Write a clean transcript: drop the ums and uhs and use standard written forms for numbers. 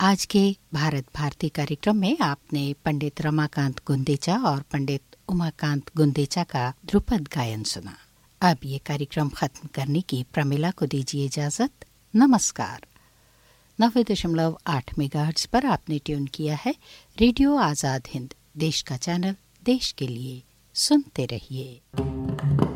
आज के भारत भारती कार्यक्रम में आपने पंडित रमाकांत गुंदेचा और पंडित उमाकांत गुंदेचा का ध्रुपद गायन सुना। अब ये कार्यक्रम खत्म करने की प्रमिला को दीजिए इजाजत। नमस्कार। 90.8 मेगाहर्ट्ज पर आपने ट्यून किया है रेडियो आजाद हिंद, देश का चैनल, देश के लिए। सुनते रहिए।